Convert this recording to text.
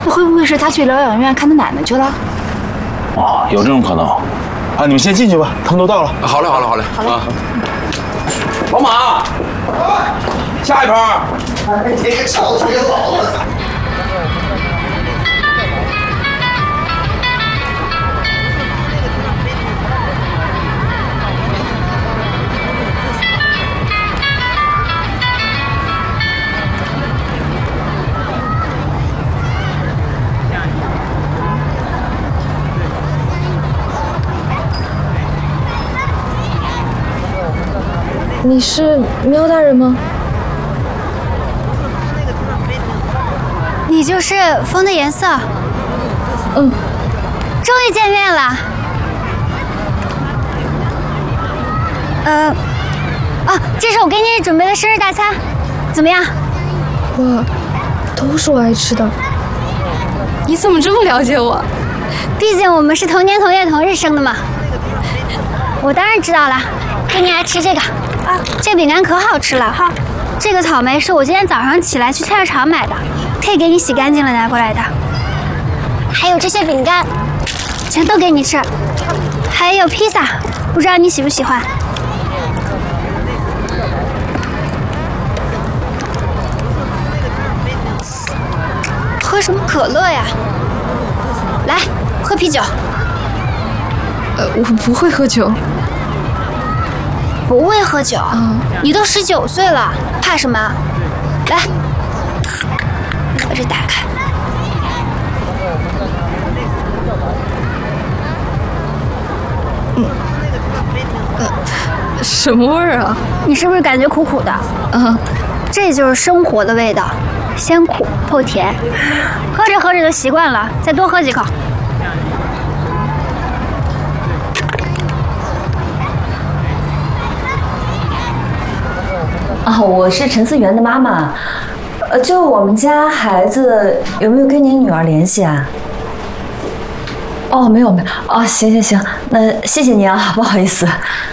会不会是他去疗养院看他奶奶去了？ 哦，有这种可能。啊，你们先进去吧，他们都到了。 好嘞，好嘞，好嘞。 好嘞。 啊，老马，下一盘。 哎，这个吵死老了。 你是喵大人吗？ 你就是风的颜色。 嗯。 终于见面了。这是我给你准备的生日大餐，怎么样？ 哇，都是我爱吃的。 你怎么这么了解我？ 毕竟我们是同年同月同日生的嘛。我当然知道了。给你来吃这个啊，这饼干可好吃了哈。这个草莓是我今天早上起来去菜市场买的，可以给你洗干净了拿过来的。还有这些饼干，全都给你吃。还有披萨，不知道你喜不喜欢。喝什么可乐呀？来，喝啤酒。 我不会喝酒。 不会喝酒？你都19岁了，怕什么？来，把这打开。 什么味儿啊？ 你是不是感觉苦苦的？这就是生活的味道，先苦后甜，喝着喝着就习惯了，再多喝几口。 我是陈思源的妈妈，就我们家孩子有没有跟您女儿联系啊？哦，没有。哦，行，那谢谢您啊，不好意思。